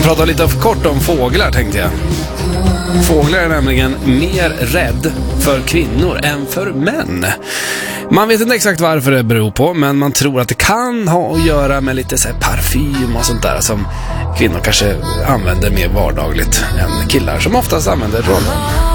prata lite kort om fåglar, tänkte jag. Fåglar är nämligen mer rädd för kvinnor än för män. Man vet inte exakt varför det beror på, men man tror att det kan ha att göra med lite så här parfym och sånt där som kvinnor kanske använder mer vardagligt än killar, som oftast använder roll-on.